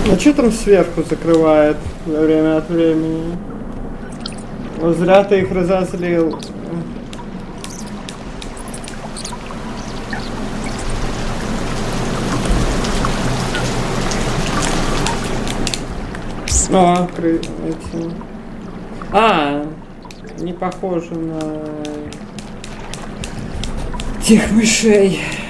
А что там сверху закрывает время от времени? Вот зря ты их разозлил. О, эти. Не похоже на тех мышей.